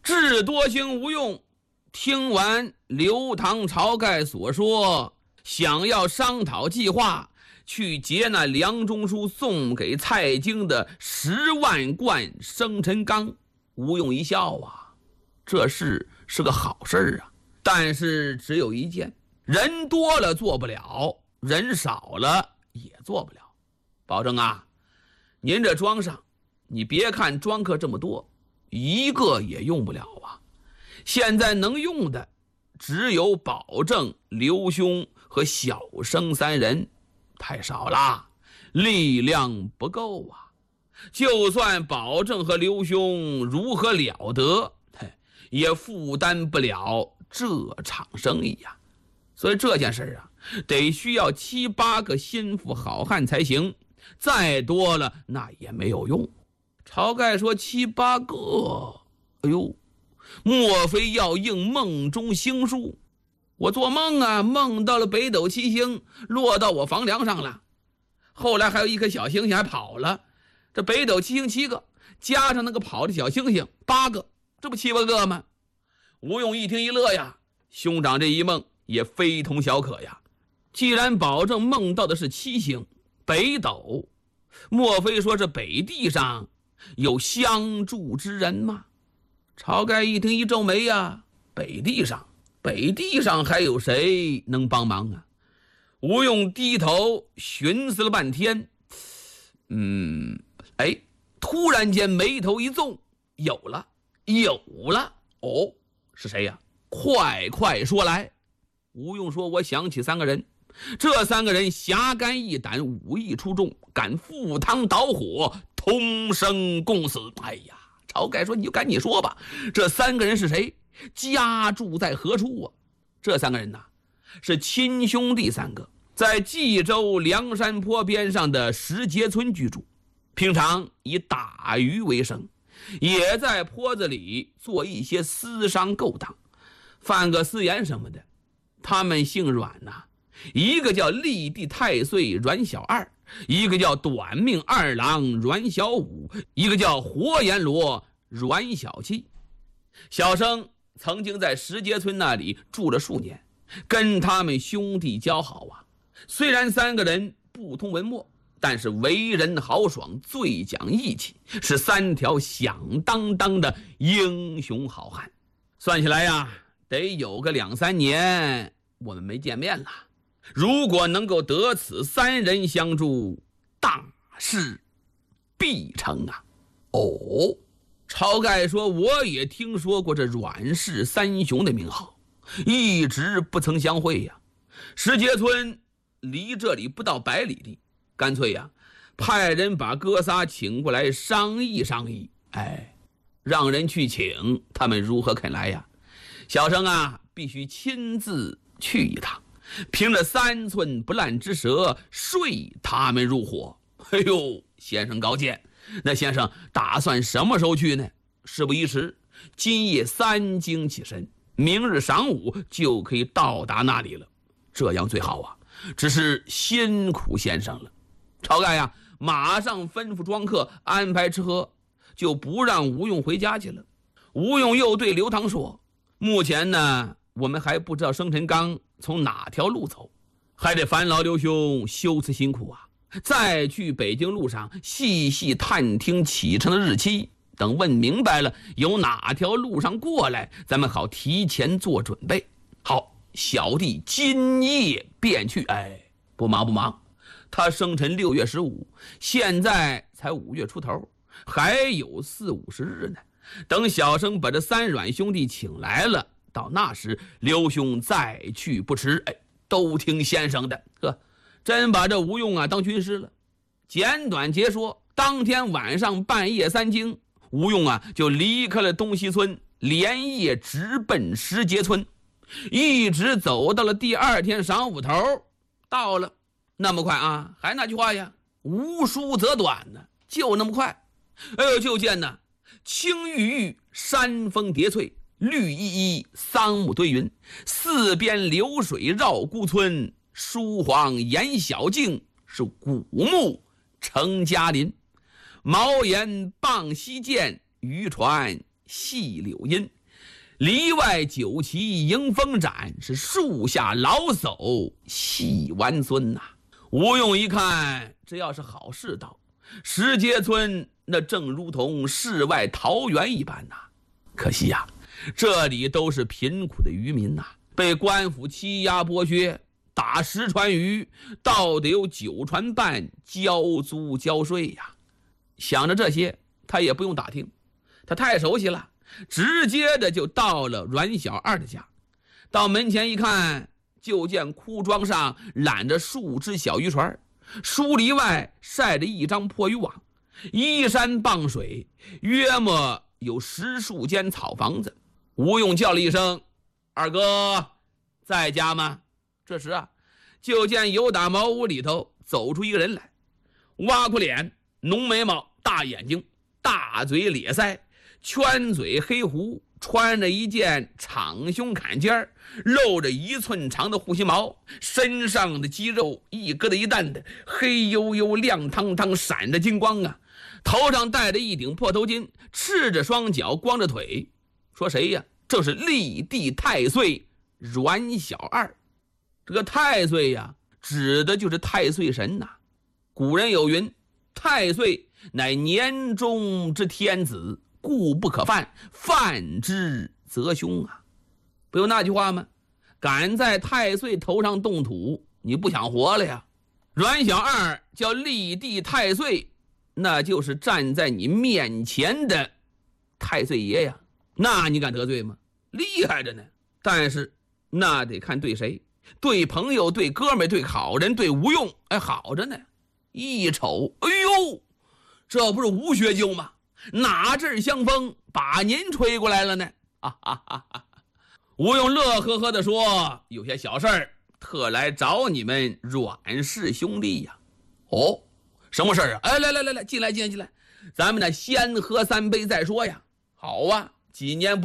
智多星吴用听完刘唐晁盖所说，想要商讨计划，去劫那梁中书送给蔡京的10万贯生辰纲。吴用一笑啊，这事是个好事啊，但是只有一件，人多了做不了，人少了也做不了。保证啊，您这庄上，你别看庄客这么多，一个也用不了啊。现在能用的只有保证、刘兄和小生3人，太少了，力量不够啊。就算保证和刘兄如何了得，也负担不了这场生意呀。所以这件事啊，得需要7、8个心腹好汉才行，再多了那也没有用。晁盖说7、8个，哎呦，莫非要应梦中星数？我做梦啊，梦到了北斗7星落到我房梁上了，后来还有一颗小星星还跑了，这北斗7星7个，加上那个跑的小星星8个，这不7、8个吗？吴用一听一乐呀，兄长这一梦也非同小可呀。既然保证梦到的是7星北斗，莫非说这北地上有相助之人吗？晁盖一听一皱眉呀，北地上还有谁能帮忙啊？吴用低头寻思了半天，突然间眉头一皱，有了，哦，是谁呀？快说来。吴用说，我想起3个人，这3个人侠肝义胆，武艺出众，敢赴汤蹈火，同生共死。哎呀，晁盖说，你就赶紧说吧，这3个人是谁？家住在何处啊？这3个人呐，是亲兄弟3个，在冀州梁山坡边上的石碣村居住，平常以打鱼为生，也在坡子里做一些私商勾当，犯个私盐什么的。他们姓阮呐，一个叫立地太岁阮小二，一个叫短命二郎阮小五，一个叫活阎罗阮小七。小生曾经在石碣村那里住了数年，跟他们兄弟交好啊。虽然3个人不通文墨，但是为人豪爽，最讲义气，是3条响当当的英雄好汉。算起来呀，得有个2、3年我们没见面了。如果能够得此3人相助，大事必成啊。哦，晁盖说，我也听说过这阮氏3雄的名号，一直不曾相会呀。石碣村离这里不到100里地，干脆呀，派人把哥仨请过来商议商议。让人去请，他们如何肯来呀？小生啊，必须亲自去一趟，凭着3寸不烂之舌，说他们入伙。哎呦，先生高见。那先生打算什么时候去呢？事不宜迟，今夜3更起身，明日晌午就可以到达那里了。这样最好啊，只是辛苦先生了。晁盖呀，马上吩咐庄客安排吃喝，就不让吴用回家去了。吴用又对刘唐说，目前呢，我们还不知道生辰纲从哪条路走，还得烦劳刘兄修辞辛苦啊。再去北京路上细细探听启程的日期，等问明白了由哪条路上过来，咱们好提前做准备。好，小弟今夜便去。不忙，他生辰6月15，现在才5月出头，还有40、50日呢。等小生把这3阮兄弟请来了，到那时刘兄再去不迟。都听先生的。真把这吴用啊当军师了。简短截说，当天晚上半夜3更，吴用啊就离开了东西村，连夜直奔石碣村，一直走到了第2天晌午头，到了。那么快啊？还那句话呀，无书则短呢，就那么快。就见呢，青郁郁，山峰叠翠，绿依依，桑木堆云，4边流水绕孤村，疏黄沿小径，是古木成嘉林。茅檐傍溪涧，渔船戏柳阴， 里外酒旗迎风展，是树下老叟戏玩孙呐。吴用一看，这要是好世道，石碣村那正如同世外桃源一般呐。可惜呀，这里都是贫苦的渔民呐，被官府欺压剥削，打10船鱼，倒得有9船半交租交税呀。想着这些，他也不用打听，他太熟悉了，直接的就到了阮小二的家。到门前一看，就见枯桩上揽着数只小渔船，疏篱外晒着一张破渔网，依山傍水，约莫有10数间草房子。吴用叫了一声：“二哥，在家吗？”这时啊，就见由打茅屋里头走出一个人来，挖苦脸，浓眉毛，大眼睛，大嘴咧腮，圈嘴黑胡，穿着一件敞胸坎肩，露着1寸长的护心毛，身上的肌肉一疙瘩一担的，黑黝黝亮堂堂，闪着金光啊。头上戴着一顶破头巾，赤着双脚，光着腿。说谁呀？正是立地太岁阮小二。这个太岁呀，指的就是太岁神呐。古人有云：太岁乃年中之天子，故不可犯，犯之则凶啊。不有那句话吗？敢在太岁头上动土，你不想活了呀。阮小二叫立地太岁，那就是站在你面前的太岁爷呀。那你敢得罪吗？厉害着呢。但是那得看对谁，对朋友，对哥们，对好人，对吴用，哎，好着呢。一瞅，哎呦，这不是吴学究吗？哪阵香风把您吹过来了呢？吴用乐呵呵地说：“有些小事儿，特来找你们阮氏兄弟呀。”哦，什么事儿啊？哎，来，进来，咱们呢先喝3杯再说呀。好啊，几年不